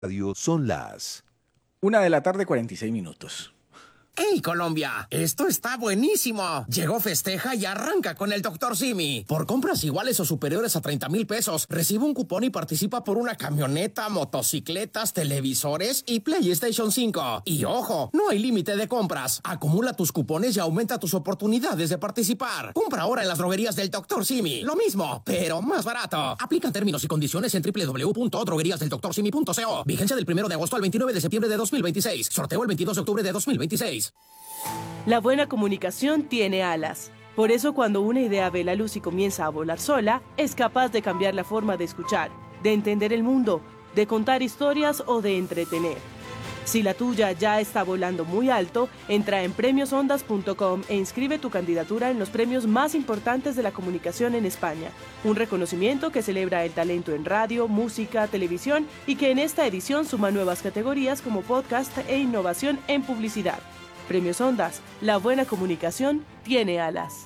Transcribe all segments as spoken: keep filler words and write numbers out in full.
Radio son las Una de la tarde, cuarenta y seis minutos. ¡Hey, Colombia! Esto está buenísimo. Llegó Festeja y arranca con el doctor Simi. Por compras iguales o superiores a treinta mil pesos, recibe un cupón y participa por una camioneta, motocicletas, televisores y PlayStation cinco. Y ojo, no hay límite de compras. Acumula tus cupones y aumenta tus oportunidades de participar. Compra ahora en las droguerías del doctor Simi. Lo mismo, pero más barato. Aplica términos y condiciones en doble u doble u doble u punto droguerías del doctor simi punto co. Vigencia del primero de agosto al veintinueve de septiembre de dos mil veintiséis. Sorteo el veintidós de octubre de dos mil veintiséis. La buena comunicación tiene alas. Por eso cuando una idea ve la luz y comienza a volar sola, es capaz de cambiar la forma de escuchar, de entender el mundo, de contar historias o de entretener. Si la tuya ya está volando muy alto, entra en premios ondas punto com e inscribe tu candidatura en los premios más importantes de la comunicación en España. Un reconocimiento que celebra el talento en radio, música, televisión y que en esta edición suma nuevas categorías como podcast e innovación en publicidad. Premios Ondas, la buena comunicación tiene alas.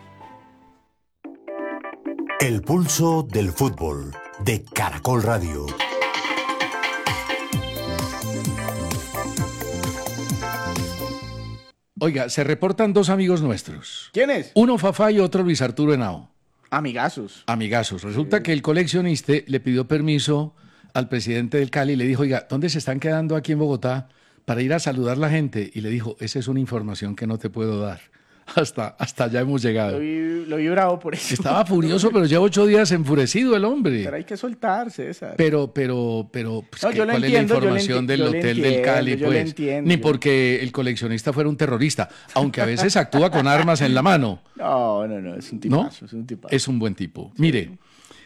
El pulso del fútbol de Caracol Radio. Oiga, se reportan dos amigos nuestros. ¿Quiénes? Uno Fafá y otro Luis Arturo Henao. Amigazos. Amigazos. Resulta Sí. que el coleccionista le pidió permiso al presidente del Cali y le dijo, oiga, ¿dónde se están quedando aquí en Bogotá para ir a saludar a la gente? Y le dijo, esa es una información que no te puedo dar. Hasta, hasta allá hemos llegado. Lo vi, lo vi bravo por eso. Estaba furioso, pero lleva ocho días enfurecido el hombre. Pero hay que soltarse, César. Pero, pero, pero, pues, No, ¿qué- yo lo ¿cuál entiendo, es yo la lo información enti- del yo lo hotel del entiendo, Cali? yo lo Pues, entiendo, ni yo- porque el coleccionista fuera un terrorista, aunque a veces actúa con armas en la mano. No, no, no, es un ¿No? tipazo, es un tipazo. Es un buen tipo. Mire,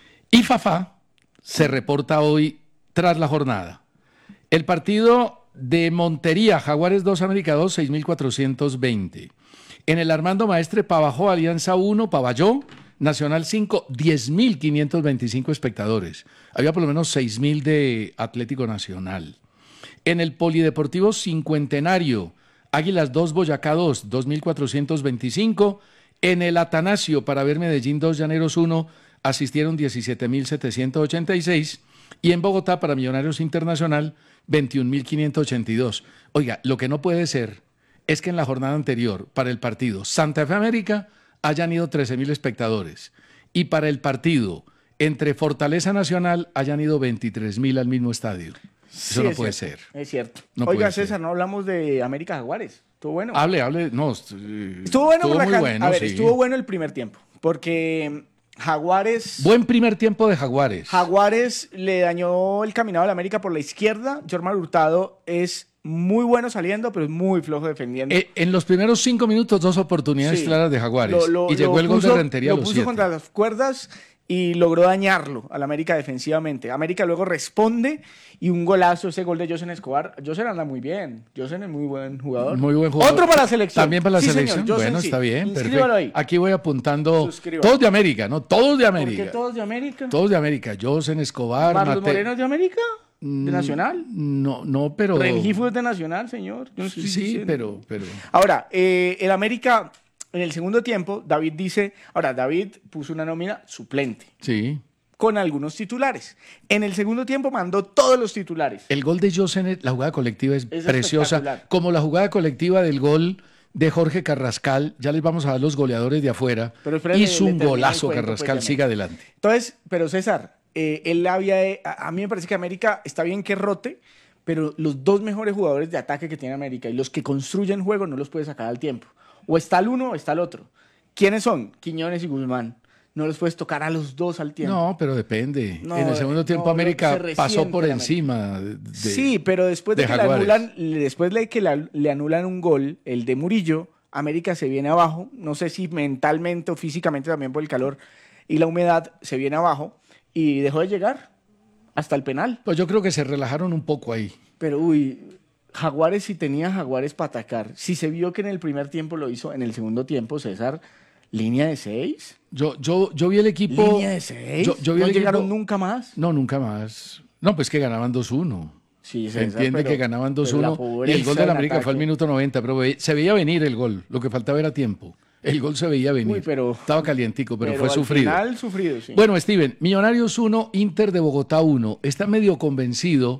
y Fafá se reporta hoy tras la jornada. El partido de Montería, Jaguares dos, América dos, seis mil cuatrocientos veinte. En el Armando Maestre, Pavajó, Alianza uno, Pavalló, Nacional cinco, diez mil quinientos veinticinco espectadores. Había por lo menos seis mil de Atlético Nacional. En el Polideportivo Cincuentenario, Águilas dos, Boyacá dos, dos mil cuatrocientos veinticinco. En el Atanasio, para ver Medellín dos, Llaneros uno, asistieron diecisiete mil setecientos ochenta y seis. Y en Bogotá, para Millonarios Internacional, veintiún mil quinientos ochenta y dos. Oiga, lo que no puede ser es que en la jornada anterior, para el partido Santa Fe América, hayan ido trece mil espectadores. Y para el partido entre Fortaleza Nacional, hayan ido veintitrés mil al mismo estadio. Eso Sí, no es puede cierto, ser. Es cierto. No Oiga, puede ser. César, no hablamos de América Jaguares. Estuvo bueno. Hable, hable. No, est- eh, Estuvo bueno por la muy can- bueno, A ver, sí. estuvo bueno el primer tiempo. Porque Jaguares. Buen primer tiempo de Jaguares. Jaguares le dañó el caminado a la América por la izquierda. Jorman Hurtado es muy bueno saliendo, pero es muy flojo defendiendo. Eh, en los primeros cinco minutos, dos oportunidades Sí. claras de Jaguares. Lo- lo- y llegó lo el gol puso- de Rentería a Lo los puso siete. contra las cuerdas y logró dañarlo al América defensivamente. América luego responde y un golazo, ese gol de Josen Escobar. Josen anda muy bien. Josen es muy buen jugador. Muy buen jugador. Otro para la selección. También para la Sí, selección. señor, Josen Bueno, sí. está bien. Inscríbalo Perfecto. ahí. Aquí voy apuntando. Suscríbalo. Todos de América, ¿no? Todos de ¿Por América. qué todos de América? Todos de América. Josen Escobar. ¿Marlos Mate- Moreno es de América? ¿De Nacional? No, no, pero. Rengifo es de Nacional, señor. Yo no estoy Sí, diciendo. pero, pero. Ahora, eh, el América, en el segundo tiempo, David dice, ahora, David puso una nómina suplente, Sí. con algunos titulares. En el segundo tiempo mandó todos los titulares. El gol de Josen, la jugada colectiva es, Es preciosa. espectacular. Como la jugada colectiva del gol de Jorge Carrascal. Ya les vamos a dar los goleadores de afuera. Pero espérate, Hizo le un termino el golazo cuento, Carrascal. pues, ya Siga me- adelante. Entonces, pero César, eh, él había, eh, a, a mí me parece que América está bien que rote, pero los dos mejores jugadores de ataque que tiene América y los que construyen juego no los puede sacar al tiempo. O está el uno o está el otro. ¿Quiénes son?Quiñones y Guzmán. No los puedes tocar a los dos al tiempo. No, pero depende. No, en el segundo tiempo no, América se pasó resiente por la América. encima. De, de- Sí, pero después de, de que le Jaguares. anulan, le- después de que la- le anulan un gol, el de Murillo, América se viene abajo. No sé si mentalmente o físicamente también por el calor y la humedad se viene abajo y dejó de llegar hasta el penal. Pues yo creo que se relajaron un poco ahí. Pero uy, Jaguares si tenía Jaguares para atacar. Si se vio que en el primer tiempo lo hizo, en el segundo tiempo, César, línea de seis. Yo, yo, yo vi el equipo. Línea de seis. Yo, yo vi no el llegaron equipo- nunca más. No, nunca más. No, pues que ganaban dos uno. Sí, Se César, entiende pero- que ganaban pero dos la uno. Y el pobreza gol de la del América fue al ataque. minuto noventa, pero ve- se veía venir el gol. Lo que faltaba era tiempo. El gol se veía venir. Uy, pero- Estaba calientico, pero, Pero fue al sufrido. final, sufrido, sí. Bueno, Steven, Millonarios uno, Inter de Bogotá uno. Está medio convencido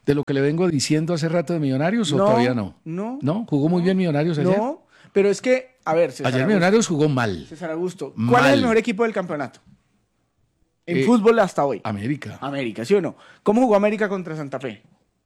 de lo que le vengo diciendo hace rato de Millonarios o No, todavía no? no, ¿No? ¿Jugó muy bien Millonarios ayer? No, pero es que, a ver, César Ayer Augusto, Millonarios jugó mal. César Augusto, ¿cuál Mal. es el mejor equipo del campeonato? En Eh, fútbol hasta hoy. América. América, ¿sí o no? ¿Cómo jugó América contra Santa Fe?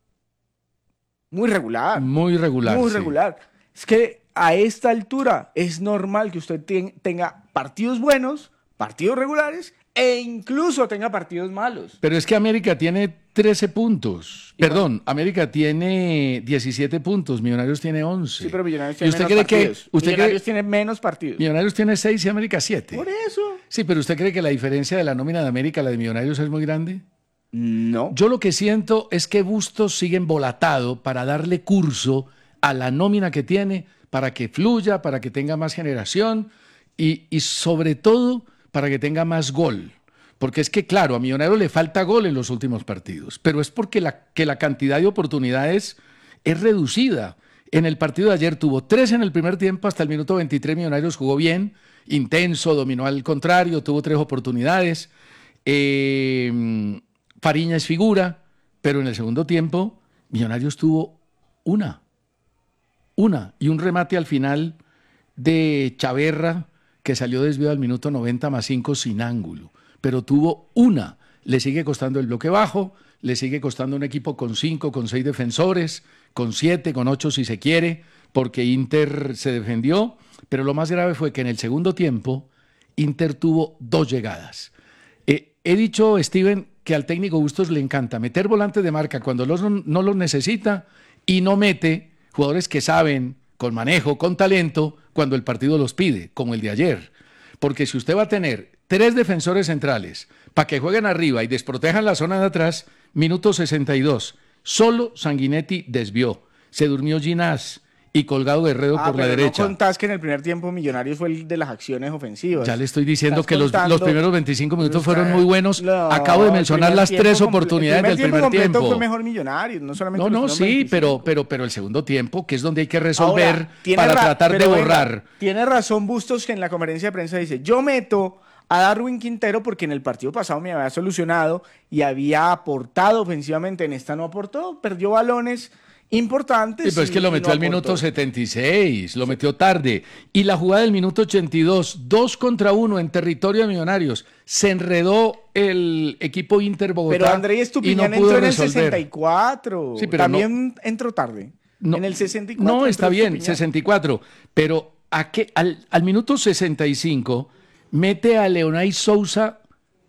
Muy regular. Muy regular. Muy sí. regular. Es que a esta altura es normal que usted ten- tenga partidos buenos, partidos regulares e incluso tenga partidos malos. Pero es que América tiene trece puntos. Y Perdón, América tiene diecisiete puntos, Millonarios tiene once. Sí, pero Millonarios ¿Y tiene usted menos cree que partidos. usted Millonarios cree- tiene menos partidos. Millonarios tiene seis y América siete? Por eso. Sí, pero ¿usted cree que la diferencia de la nómina de América a la de Millonarios es muy grande? No. Yo lo que siento es que Bustos sigue embolatado para darle curso a la nómina que tiene, para que fluya, para que tenga más generación y, y sobre todo para que tenga más gol. Porque es que, claro, a Millonarios le falta gol en los últimos partidos, pero es porque la, que la cantidad de oportunidades es reducida. En el partido de ayer tuvo tres en el primer tiempo, hasta el minuto veintitrés Millonarios jugó bien, intenso, dominó al contrario, tuvo tres oportunidades. Eh, Fariña es figura, pero en el segundo tiempo Millonarios tuvo una, una, y un remate al final de Chaverra que salió desviado al minuto noventa más cinco sin ángulo, pero tuvo una. Le sigue costando el bloque bajo, le sigue costando un equipo con cinco, con seis defensores, con siete, con ocho si se quiere, porque Inter se defendió, pero lo más grave fue que en el segundo tiempo Inter tuvo dos llegadas. Eh, he dicho, Steven, que al técnico Bustos le encanta meter volantes de marca cuando los, no los necesita y no mete jugadores que saben, con manejo, con talento, cuando el partido los pide, como el de ayer. Porque si usted va a tener tres defensores centrales para que jueguen arriba y desprotejan la zona de atrás, minuto sesenta y dos, solo Sanguinetti desvió. Se durmió Ginás y Colgado Guerrero Ah, por la pero derecha. No contás que en el primer tiempo Millonarios fue el de las acciones ofensivas. Ya le estoy diciendo Estás que los, contando- los primeros veinticinco minutos fueron muy buenos. No, Acabo de el mencionar primer las tiempo tres comple- oportunidades el del primer completo tiempo. Fue mejor Millonarios, no solamente No, los no, primeros sí, veinticinco. pero, pero, pero el segundo tiempo, que es donde hay que resolver Ahora, tiene para ra- tratar de pero venga, borrar. Tiene razón Bustos que en la conferencia de prensa dice, yo meto a Darwin Quintero porque en el partido pasado me había solucionado y había aportado ofensivamente, en esta no aportó, perdió balones importantes. Sí, pero es y- que lo y metió no al minuto aportó. setenta y seis, lo metió tarde. Y la jugada del minuto ochenta y dos, dos contra uno en territorio de Millonarios. Se enredó el equipo Inter Bogotá. Pero Andrés y no Estupiñán pudo entró en el resolver. sesenta y cuatro. Sí, pero También entró tarde. No, en el sesenta y cuatro. No, está entró bien, Estupiñán. sesenta y cuatro. Pero ¿a qué? Al, al minuto sesenta y cinco mete a Leonay Sousa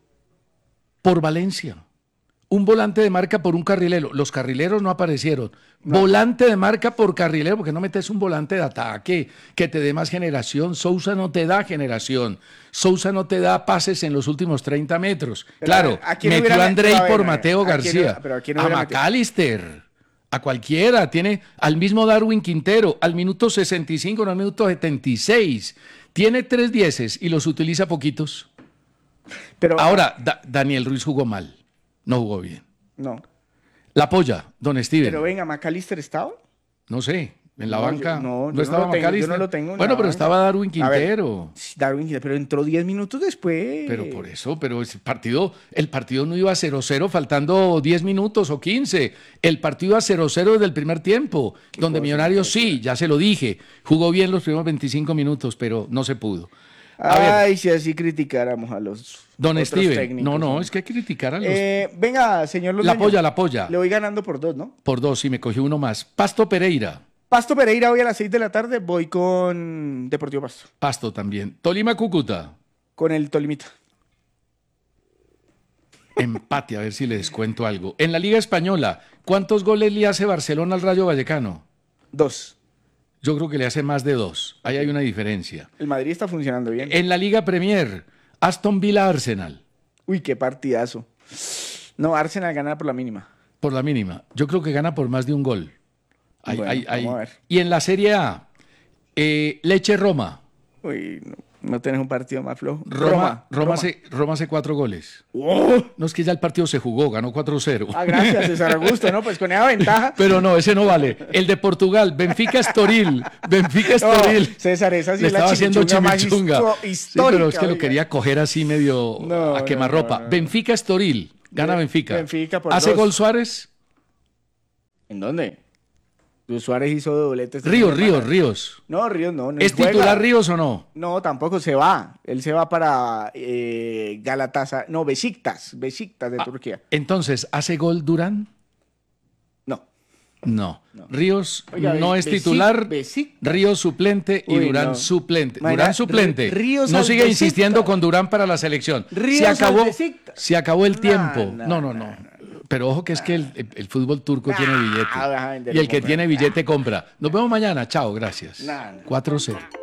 por Valencia. Un volante de marca por un carrilero. Los carrileros no aparecieron. Volante de marca por carrilero, porque no metes un volante de ataque que te dé más generación. Sousa no te da generación. Sousa no te da pases en los últimos treinta metros. Pero, claro, a ver, ¿a quién metió hubiera a met- Andrei pero, a ver, por a ver, Mateo ¿a quién García. hubiera- pero a quién a hubiera metido? McAllister. A cualquiera. Tiene al mismo Darwin Quintero. Al minuto sesenta y cinco, no al minuto setenta y seis. Tiene tres dieces y los utiliza poquitos. Pero, Ahora, Da- Daniel Ruiz jugó mal. No jugó bien. No. La polla, don Steven. Pero venga, ¿McAllister estaba? No sé, en la No, banca. yo- no, no, yo no estaba lo tengo, yo McAllister. no lo tengo en Bueno, la pero banca. estaba Darwin A ver, Quintero. Sí, Darwin Quintero, pero entró diez minutos después. Pero por eso, pero ese partido, el partido no iba a cero cero faltando diez minutos o quince. El partido a cero cero desde el primer tiempo, donde cosa, Millonarios qué sí, ya se lo dije, jugó bien los primeros veinticinco minutos, pero no se pudo. A ver, Ay, si así criticáramos a los don otros Steven, técnicos, no, no, hombre. es que hay que criticar a los... Eh, venga, señor la Londoño. polla, la polla. Le voy ganando por dos, ¿no? Por dos, y me cogió uno más. Pasto Pereira, Pasto Pereira hoy a las seis de la tarde, voy con Deportivo Pasto, Pasto también. Tolima Cúcuta. con el Tolimita. Empate, a ver si le descuento algo. En la Liga Española, ¿cuántos goles le hace Barcelona al Rayo Vallecano? Dos. Yo creo que le hace más de dos. Ahí hay una diferencia. El Madrid está funcionando bien. En la Liga Premier, Aston Villa Arsenal, Uy, qué partidazo. No, Arsenal gana por la mínima. por la mínima. Yo creo que gana por más de un gol. Ahí- Bueno, ahí- ahí. vamos a ver. Y en la Serie A, eh, Leche Roma. Uy, no, no tenés un partido más flojo. Roma, Roma, Hace, Roma hace cuatro goles. ¡Oh! No es que ya el partido se jugó, ganó cuatro cero. Ah, gracias, César Augusto, ¿no? Pues con esa ventaja. Pero no, ese no vale. El de Portugal, Benfica Estoril. Benfica No, Estoril. César, esa sí Le es la estaba haciendo chimichunga más chimichunga. histo- Sí, histórica. pero es que lo oiga. quería coger así medio No, a no, quemarropa. no, no. Benfica Estoril. Gana Bien, Benfica. Benfica por ¿Hace dos. gol Suárez? ¿En dónde? Luis Suárez hizo doblete. esta Ríos, semana. Ríos, Ríos. No, Ríos no. no ¿Es juega. titular Ríos o no? No, tampoco se va. Él se va para eh, Galatasaray. No, Besiktas. Besiktas de Ah, Turquía. Entonces, ¿hace gol Durán? No. No. Ríos Oiga, no es Besic- titular, Besic- Ríos suplente y Uy, Durán no. suplente. Imagina, Durán suplente. R- Ríos no al sigue Besiktas. insistiendo con Durán para la selección. Ríos se al acabó, Besiktas. se acabó el No, tiempo. no, No, no, no. no, Pero ojo que es que el, el- el fútbol turco tiene Ah, billete. vas a vender Y el un que momento. tiene billete compra. Nos vemos mañana. Chao, gracias. No, no. cuatro cero.